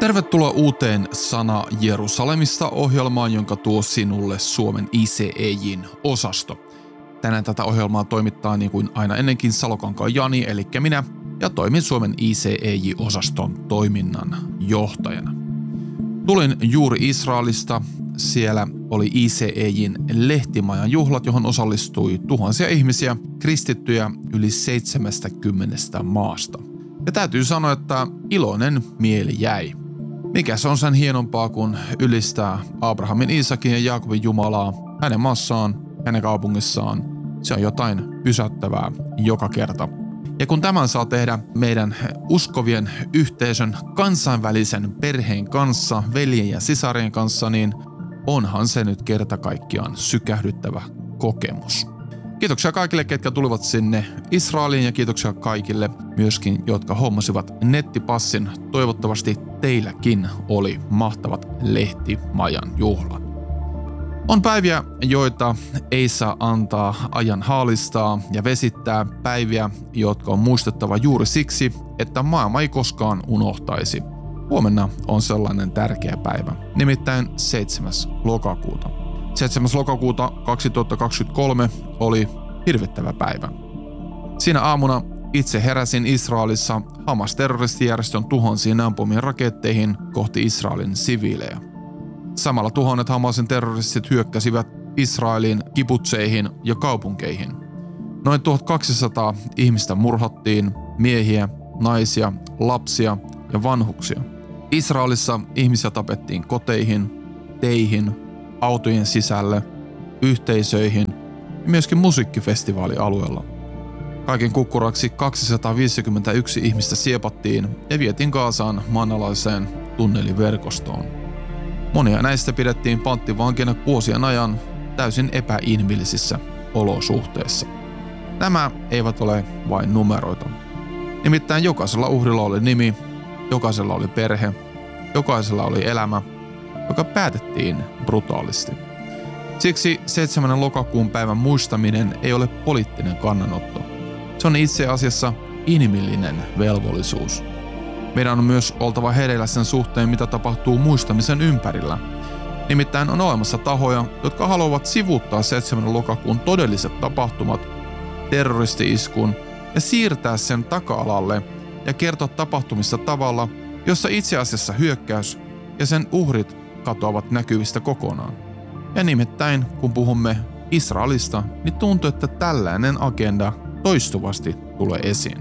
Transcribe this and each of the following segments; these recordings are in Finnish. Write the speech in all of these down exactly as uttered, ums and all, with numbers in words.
Tervetuloa uuteen Sana Jerusalemista -ohjelmaan, jonka tuo sinulle Suomen I C E J:n osasto. Tänään tätä ohjelmaa toimittaa niin kuin aina ennenkin Salokankaan Jani, eli minä, ja toimin Suomen I C E J-osaston toiminnan johtajana. Tulin juuri Israelista. Siellä oli I C E J:n lehtimajan juhlat, johon osallistui tuhansia ihmisiä, kristittyjä yli seitsemästäkymmenestä maasta. Ja täytyy sanoa, että iloinen mieli jäi. Mikä se on sen hienompaa kuin ylistää Abrahamin, Iisakin ja Jaakobin Jumalaa hänen maassaan, hänen kaupungissaan. Se on jotain pysäyttävää joka kerta. Ja kun tämän saa tehdä meidän uskovien yhteisön kansainvälisen perheen kanssa, veljen ja sisarien kanssa, niin onhan se nyt kerta kaikkiaan sykähdyttävä kokemus. Kiitoksia kaikille, ketkä tulivat sinne Israeliin, ja kiitoksia kaikille myöskin, jotka hommasivat nettipassin. Toivottavasti teilläkin oli mahtavat lehtimajan juhlat. On päiviä, joita ei saa antaa ajan haalistaa ja vesittää, päiviä, jotka on muistettava juuri siksi, että maailma ei koskaan unohtaisi. Huomenna on sellainen tärkeä päivä, nimittäin seitsemäs lokakuuta. seitsemäs lokakuuta kaksituhattakaksikymmentäkolme oli hirvittävä päivä. Siinä aamuna itse heräsin Israelissa Hamas-terroristijärjestön tuhansiin ampumiin raketteihin kohti Israelin siviilejä. Samalla tuhannet Hamasin terroristit hyökkäsivät Israelin kibutseihin ja kaupunkeihin. Noin tuhatkaksisataa ihmistä murhattiin, miehiä, naisia, lapsia ja vanhuksia. Israelissa ihmisiä tapettiin koteihin, teihin, autojen sisälle, yhteisöihin ja myöskin musiikkifestivaalialueella. Kaiken kukkuraksi kaksisataaviisikymmentäyksi ihmistä siepattiin ja vietiin Gazaan maanalaiseen tunneliverkostoon. Monia näistä pidettiin panttivankina vuosien ajan täysin epäinhimillisissä olosuhteissa. Nämä eivät ole vain numeroita. Nimittäin jokaisella uhrilla oli nimi, jokaisella oli perhe, jokaisella oli elämä, joka päätettiin brutaalisti. Siksi seitsemännen lokakuun päivän muistaminen ei ole poliittinen kannanotto. Se on itse asiassa inhimillinen velvollisuus. Meidän on myös oltava hereillä sen suhteen, mitä tapahtuu muistamisen ympärillä. Nimittäin on olemassa tahoja, jotka haluavat sivuuttaa seitsemännen lokakuun todelliset tapahtumat, terroristi-iskun, ja siirtää sen taka-alalle ja kertoa tapahtumista tavalla, jossa itse asiassa hyökkäys ja sen uhrit katoavat näkyvistä kokonaan. Ja nimittäin, kun puhumme Israelista, niin tuntuu, että tällainen agenda toistuvasti tulee esiin.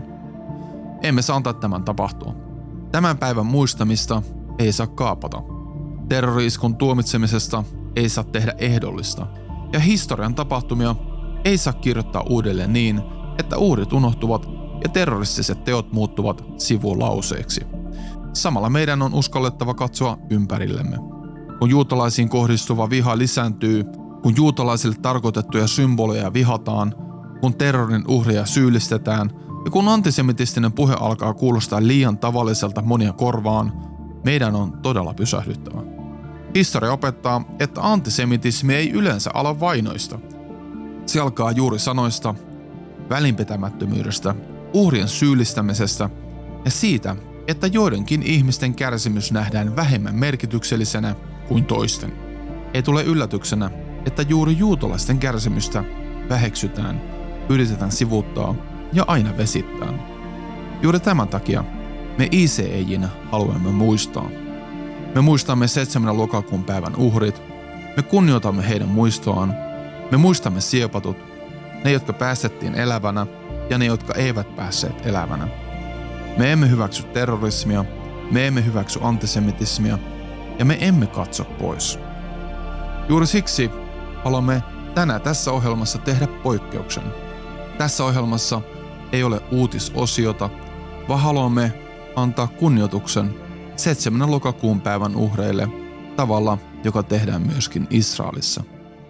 Emme saa antaa tämän tapahtua. Tämän päivän muistamista ei saa kaapata. Terrori-iskun tuomitsemisesta ei saa tehdä ehdollista. Ja historian tapahtumia ei saa kirjoittaa uudelleen niin, että uhrit unohtuvat ja terroristiset teot muuttuvat sivulauseiksi. Samalla meidän on uskallettava katsoa ympärillemme. Kun juutalaisiin kohdistuva viha lisääntyy, kun juutalaisille tarkoitettuja symboleja vihataan, kun terrorin uhria syyllistetään ja kun antisemitistinen puhe alkaa kuulostaa liian tavalliselta monia korvaan, meidän on todella pysähdyttävä. Historia opettaa, että antisemitismi ei yleensä ala vainoista. Se alkaa juuri sanoista, välinpitämättömyydestä, uhrien syyllistämisestä ja siitä, että joidenkin ihmisten kärsimys nähdään vähemmän merkityksellisenä kuin toisten. Ei tule yllätyksenä, että juuri juutalaisten kärsimystä väheksytään, yritetään sivuuttaa ja aina vesittää. Juuri tämän takia me I C E J:nä haluamme muistaa. Me muistamme seitsemännen lokakuun päivän uhrit, me kunnioitamme heidän muistoaan, me muistamme siepatut, ne jotka päästettiin elävänä ja ne jotka eivät päässeet elävänä. Me emme hyväksy terrorismia, me emme hyväksy antisemitismia ja me emme katso pois. Juuri siksi haluamme tänään tässä ohjelmassa tehdä poikkeuksen. Tässä ohjelmassa ei ole uutisosiota, vaan haluamme antaa kunnioituksen seitsemännen lokakuun päivän uhreille tavalla, joka tehdään myöskin Israelissa.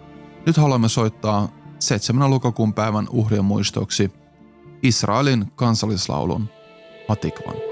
Nyt haluamme soittaa seitsemännen lokakuun päivän uhrien muistoksi Israelin kansallislaulun Hatikvan.